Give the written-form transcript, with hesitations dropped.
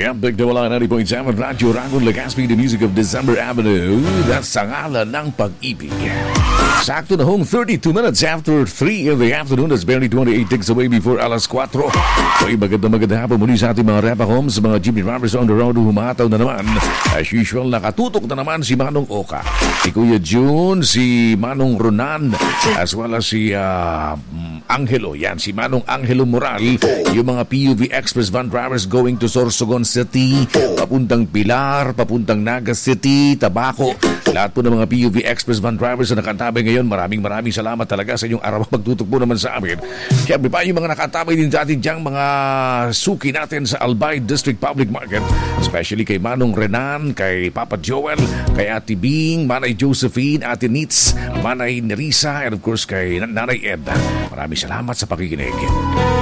Yeah, Big Dawala 90.7 Radyo Rangon Legazpi, the music of December Avenue. That's sa ngalan ng pag-ibig. Sakto na home, 32 minutes after 3 in the afternoon. That's barely 28 ticks away before alas 4. So, magandang hapon muli sa ating mga Repa Homes, mga Jimmy Robbers on the road, humataw na naman. As usual, nakatutok na naman si Manong Oka, si Kuya June, si Manong Ronan, as well as si Angelo. Yan, si Manong Angelo Moral. Yung mga PUV Express van drivers going to Sorsogon City, papuntang Pilar, papuntang Naga City, Tabaco. Lahat po ng mga PUV Express van drivers na nakantabay ngayon, maraming salamat talaga sa inyong araw. Pagtutok po naman sa amin. Kaya pa yung mga nakantabay din sa atin diyang mga suki natin sa Albay District Public Market, especially kay Manong Renan, kay Papa Joel, kay Ate Bing, Manay Josephine, Ate Nitz, Manay Nerissa, and of course kay Nanay Ed. Maraming salamat sa pakikinig.